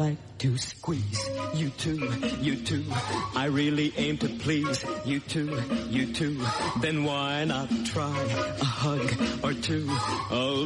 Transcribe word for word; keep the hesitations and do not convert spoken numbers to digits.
like to squeeze you too, you too. I really aim to please you too, you too. Then why not try a hug or two? A